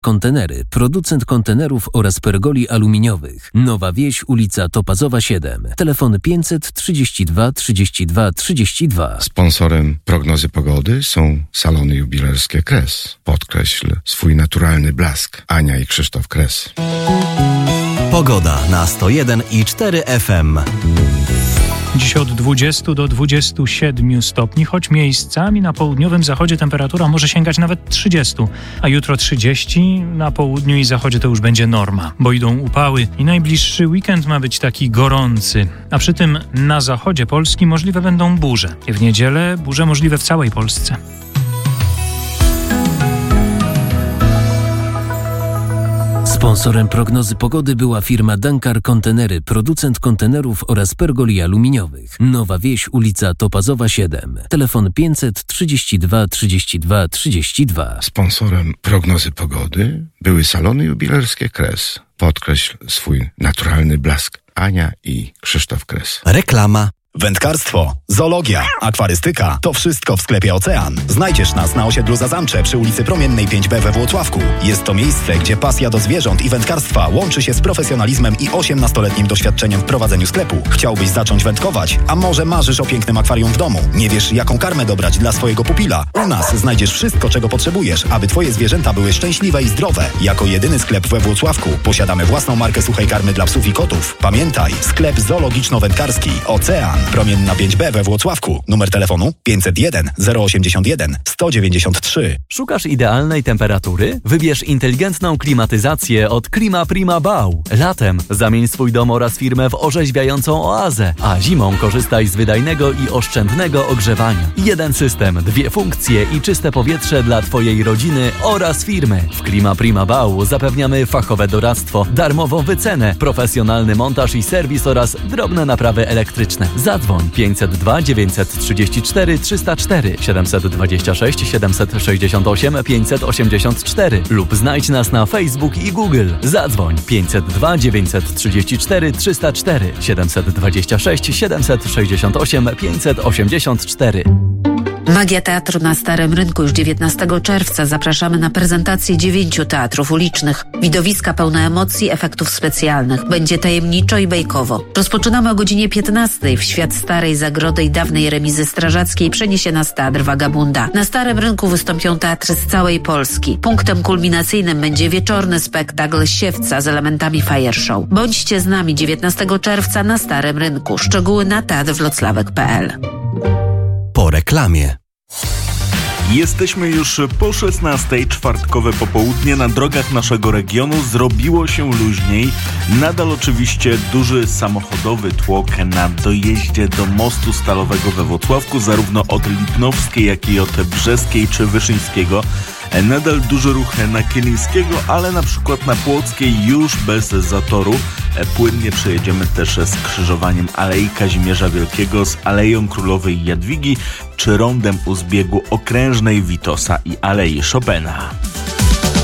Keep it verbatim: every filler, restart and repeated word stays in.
Kontenery, producent kontenerów oraz pergoli aluminiowych. Nowa Wieś, ulica Topazowa siedem. Telefon pięćset trzydzieści dwa trzydzieści dwa trzydzieści dwa. Sponsorem prognozy pogody są salony jubilerskie Kres. Podkreśl swój naturalny blask. Ania i Krzysztof Kres. Pogoda na sto jeden i cztery F M. Dziś od dwudziestu do dwudziestu siedmiu stopni, choć miejscami na południowym zachodzie temperatura może sięgać nawet trzydziestu, a jutro trzydzieści, na południu i zachodzie to już będzie norma, bo idą upały i najbliższy weekend ma być taki gorący, a przy tym na zachodzie Polski możliwe będą burze. W niedzielę burze możliwe w całej Polsce. Sponsorem prognozy pogody była firma Dankar Kontenery, producent kontenerów oraz pergoli aluminiowych. Nowa Wieś, ulica Topazowa siedem. Telefon pięćset trzydzieści dwa trzydzieści dwa trzydzieści dwa. Sponsorem prognozy pogody były salony jubilerskie Kres. Podkreśl swój naturalny blask. Ania i Krzysztof Kres. Reklama. Wędkarstwo, zoologia, akwarystyka – to wszystko w sklepie Ocean. Znajdziesz nas na osiedlu Zazamcze przy ulicy Promiennej pięć B we Włocławku. Jest to miejsce, gdzie pasja do zwierząt i wędkarstwa łączy się z profesjonalizmem i osiemnastoletnim doświadczeniem w prowadzeniu sklepu. Chciałbyś zacząć wędkować? A może marzysz o pięknym akwarium w domu? Nie wiesz, jaką karmę dobrać dla swojego pupila? U nas znajdziesz wszystko, czego potrzebujesz, aby twoje zwierzęta były szczęśliwe i zdrowe. Jako jedyny sklep we Włocławku posiadamy własną markę suchej karmy dla psów i kotów. Pamiętaj, sklep zoologiczno-wędkarski Ocean. Promienna pięć B we Włocławku. Numer telefonu pięćset jeden zero osiemdziesiąt jeden sto dziewięćdziesiąt trzy. Szukasz idealnej temperatury? Wybierz inteligentną klimatyzację od Klima Prima Bau. Latem zamień swój dom oraz firmę w orzeźwiającą oazę, a zimą korzystaj z wydajnego i oszczędnego ogrzewania. Jeden system, dwie funkcje i czyste powietrze dla twojej rodziny oraz firmy. W Klima Prima Bau zapewniamy fachowe doradztwo, darmową wycenę, profesjonalny montaż i serwis oraz drobne naprawy elektryczne. Zadzwoń pięćset dwa dziewięćset trzydzieści cztery trzysta cztery, siedemset dwadzieścia sześć siedemset sześćdziesiąt osiem pięćset osiemdziesiąt cztery lub znajdź nas na Facebook i Google. Zadzwoń pięćset dwa dziewięćset trzydzieści cztery trzysta cztery, siedemset dwadzieścia sześć siedemset sześćdziesiąt osiem pięćset osiemdziesiąt cztery. Magia Teatru na Starym Rynku już dziewiętnastego czerwca. Zapraszamy na prezentację dziewięciu teatrów ulicznych. Widowiska pełne emocji, efektów specjalnych. Będzie tajemniczo i bajkowo. Rozpoczynamy o godzinie piętnastej. W świat starej zagrody i dawnej remizy strażackiej przeniesie nas Teatr Wagabunda. Na Starym Rynku wystąpią teatry z całej Polski. Punktem kulminacyjnym będzie wieczorny spektakl Siewca z elementami fire show. Bądźcie z nami dziewiętnastego czerwca na Starym Rynku. Szczegóły na teatr wrocławek kropka p l. Po reklamie. Jesteśmy już po szesnastej, czwartkowe popołudnie. Na drogach naszego regionu zrobiło się luźniej. Nadal oczywiście duży samochodowy tłok na dojeździe do mostu stalowego we Włocławku, zarówno od Lipnowskiej, jak i od Brzeskiej czy Wyszyńskiego. Nadal duży ruch na Kielińskiego, ale na przykład na Płockiej już bez zatoru. Płynnie przejedziemy też skrzyżowaniem Alei Kazimierza Wielkiego z Aleją Królowej Jadwigi czy rondem u zbiegu Okrężnej Witosa i Alei Chopina.